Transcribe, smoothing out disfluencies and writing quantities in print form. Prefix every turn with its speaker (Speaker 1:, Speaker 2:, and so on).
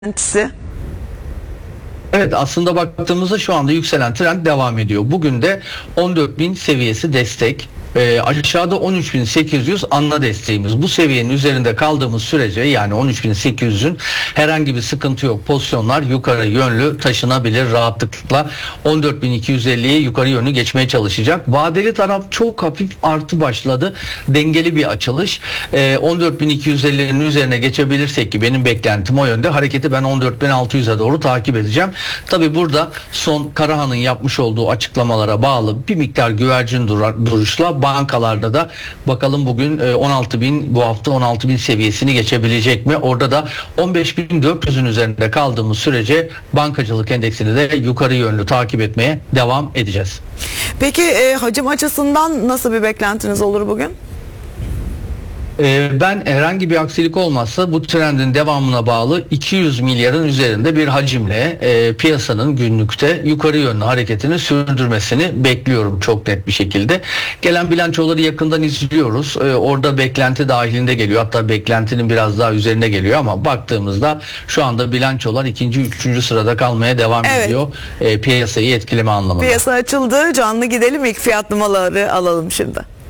Speaker 1: beklentisi.
Speaker 2: Evet, aslında baktığımızda şu anda yükselen trend devam ediyor. Bugün de 14.000 seviyesi destek. Aşağıda 13.800 anla desteğimiz. Bu seviyenin üzerinde kaldığımız sürece, yani 13.800'ün herhangi bir sıkıntı yok. Pozisyonlar yukarı yönlü taşınabilir rahatlıkla. 14.250'ye yukarı yönlü geçmeye çalışacak. Vadeli taraf çok hafif artı başladı. Dengeli bir açılış. 14.250'nin üzerine geçebilirsek, ki benim beklentim o yönde, hareketi ben 14.600'e doğru takip edeceğim. Tabi burada son Karahan'ın yapmış olduğu açıklamalara bağlı bir miktar güvercin duruşla bankalarda da bakalım bugün 16.000, bu hafta 16.000 seviyesini geçebilecek mi? Orada da 15.400'ün üzerinde kaldığımız sürece bankacılık endeksini de yukarı yönlü takip etmeye devam edeceğiz.
Speaker 1: Peki hacim açısından nasıl bir beklentiniz olur bugün?
Speaker 2: Ben herhangi bir aksilik olmazsa bu trendin devamına bağlı 200 milyarın üzerinde bir hacimle piyasanın günlükte yukarı yönlü hareketini sürdürmesini bekliyorum çok net bir şekilde. Gelen bilançoları yakından izliyoruz. Orada beklenti dahilinde geliyor. Hatta beklentinin biraz daha üzerine geliyor ama baktığımızda şu anda bilançolar 2. 3. sırada kalmaya devam ediyor. Piyasayı etkileme anlamında.
Speaker 1: Piyasa açıldı. Canlı gidelim, ilk fiyatlamaları alalım şimdi.